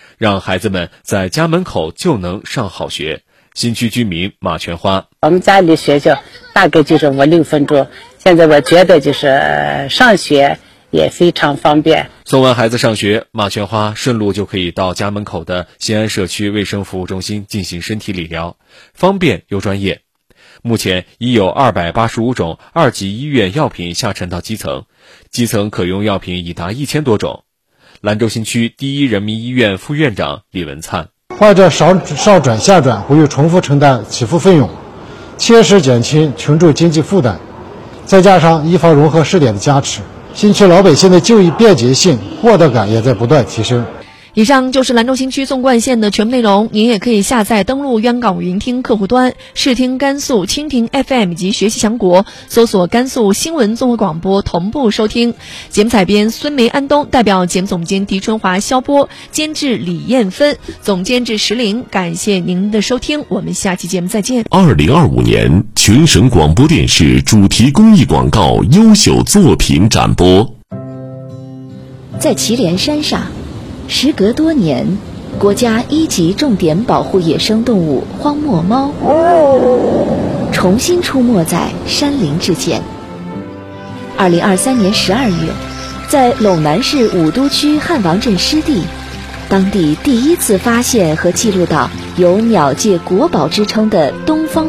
让孩子们在家门口就能上好学。新区居民马全花： 我们家离学校大概就是5-6分钟，现在我觉得就是上学也非常方便。 送完孩子上学，马全花顺路就可以到家门口的新安社区卫生服务中心进行身体理疗，方便又专业。目前已有285种2级医院药品下沉到基层，基层可用药品已达1000多种。兰州新区第一人民医院副院长李文灿： 患者少转下转，不用重复承担起付费用，切实减轻群众经济负担。再加上医防融合试点的加持，新区老百姓的就医便捷性、获得感也在不断提升。 以上就是兰州新区纵贯线的全部内容，您也可以下载登录央广云听客户端，视听甘肃蜻蜓 FM 及学习强国，搜索甘肃新闻综合广播同步收听。节目采编孙梅、安东，代表节目总监狄春华、肖波，监制李艳芬，总监制石林。感谢您的收听，我们下期节目再见。 2025年全省广播电视主题公益广告优秀作品展播。 在祁连山上，时隔多年，国家1级重点保护野生动物荒漠猫重新出没在山林之间。2023年12月，在陇南市武都区汉王镇湿地，当地第一次发现和记录到有鸟界国宝之称的东方